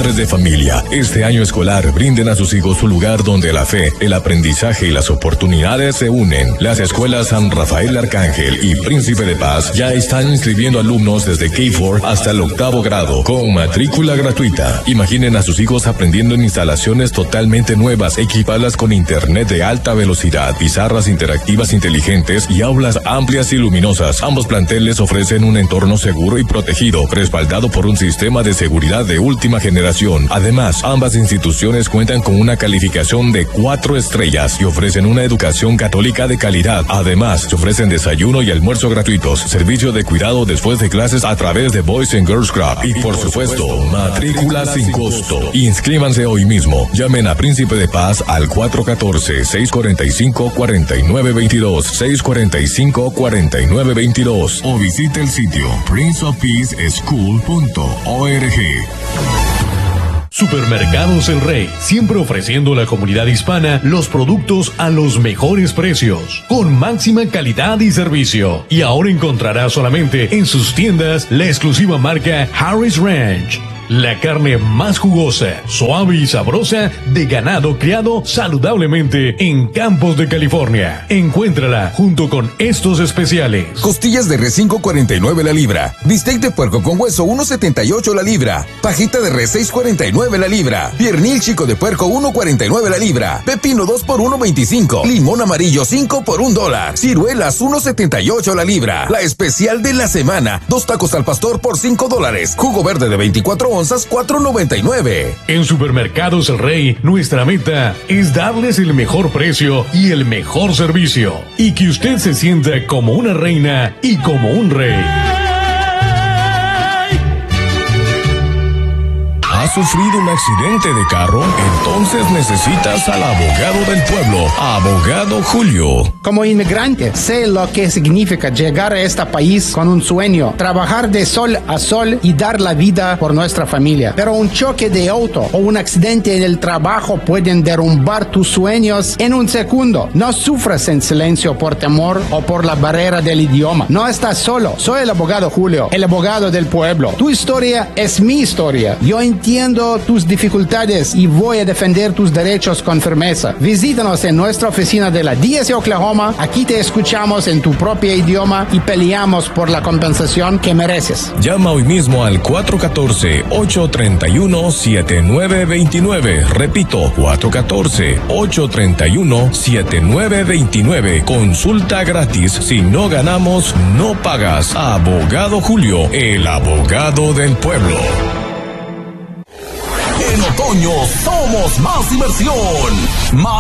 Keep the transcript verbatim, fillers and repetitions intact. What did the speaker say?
padres de familia, este año escolar brinden a sus hijos un lugar donde la fe, el aprendizaje y las oportunidades se unen. Las escuelas San Rafael Arcángel y Príncipe de Paz ya están inscribiendo alumnos desde K cuatro hasta el octavo grado, con matrícula gratuita. Imaginen a sus hijos aprendiendo en instalaciones totalmente nuevas, equipadas con internet de alta velocidad, pizarras interactivas inteligentes y aulas amplias y luminosas. Ambos planteles ofrecen un entorno seguro y protegido, respaldado por un sistema de seguridad de última generación. Además, ambas instituciones cuentan con una calificación de cuatro estrellas y ofrecen una educación católica de calidad. Además, se ofrecen desayuno y almuerzo gratuitos, servicio de cuidado después de clases a través de Boys and Girls Club y, por supuesto, matrícula sin costo. Inscríbanse hoy mismo. Llamen a Príncipe de Paz al cuatro uno cuatro, seis cuatro cinco, cuatro nueve dos dos, seis cuatro cinco, cuatro nueve dos dos o visite el sitio prince of peace school punto org. Supermercados El Rey, siempre ofreciendo a la comunidad hispana los productos a los mejores precios, con máxima calidad y servicio. Y ahora encontrará solamente en sus tiendas la exclusiva marca Harris Ranch. La carne más jugosa, suave y sabrosa de ganado criado saludablemente en Campos de California. Encuéntrala junto con estos especiales. Costillas de res cinco cuarenta y nueve la libra. Bistec de puerco con hueso uno setenta y ocho la libra. Pajita de res seis cuarenta y nueve la libra. Piernil chico de puerco uno cuarenta y nueve la libra. Pepino dos por uno veinticinco. Limón amarillo cinco por un dólar. Ciruelas uno setenta y ocho la libra. La especial de la semana. Dos tacos al pastor por cinco dólares. Jugo verde de veinticuatro onzas, cuatro noventa y nueve. En Supermercados El Rey, nuestra meta es darles el mejor precio y el mejor servicio, y que usted se sienta como una reina y como un rey. ¿Has sufrido un accidente de carro? Entonces necesitas al abogado del pueblo, Abogado Julio. Como inmigrante, sé lo que significa llegar a este país con un sueño, trabajar de sol a sol y dar la vida por nuestra familia. Pero un choque de auto o un accidente en el trabajo pueden derrumbar tus sueños en un segundo. No sufras en silencio por temor o por la barrera del idioma. No estás solo. Soy el abogado Julio, el abogado del pueblo. Tu historia es mi historia. Yo entiendo Entiendo tus dificultades y voy a defender tus derechos con firmeza. Visítanos en nuestra oficina de la D S Oklahoma. Aquí te escuchamos en tu propio idioma y peleamos por la compensación que mereces. Llama hoy mismo al cuatro uno cuatro, ocho tres uno, siete nueve dos nueve. Repito, cuatro uno cuatro, ocho tres uno, siete nueve dos nueve. Consulta gratis. Si no ganamos, no pagas. Abogado Julio, el abogado del pueblo. En otoño somos más diversión, más